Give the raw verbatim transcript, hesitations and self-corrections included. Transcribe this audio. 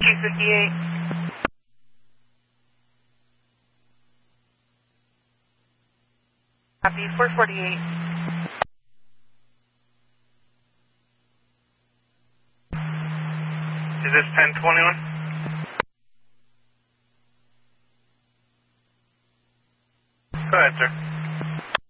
fifty-eight. Copy, four forty-eight. Is this ten twenty-one? Go ahead, sir.